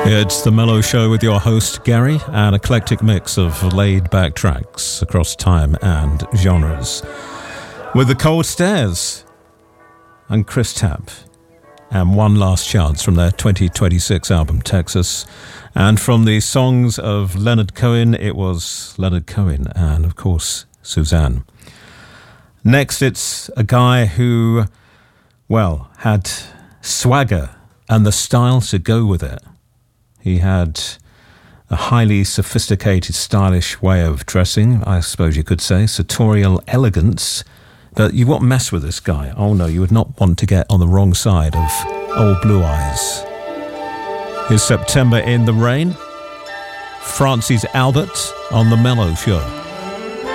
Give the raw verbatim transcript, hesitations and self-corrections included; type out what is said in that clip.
It's the Mellow Show with your host Gary, an eclectic mix of laid-back tracks across time and genres. With the Cold Stairs and Chris Tapp, and One Last Chance from their twenty twenty-six album Texas. And from the songs of Leonard Cohen, it was Leonard Cohen and, of course, Suzanne. Next, it's a guy who, well, had swagger and the style to go with it. He had a highly sophisticated, stylish way of dressing, I suppose you could say, sartorial elegance. But you won't mess with this guy. Oh no, you would not want to get on the wrong side of Old Blue Eyes. Here's September in the Rain. Francis Albert on The Mellow Show.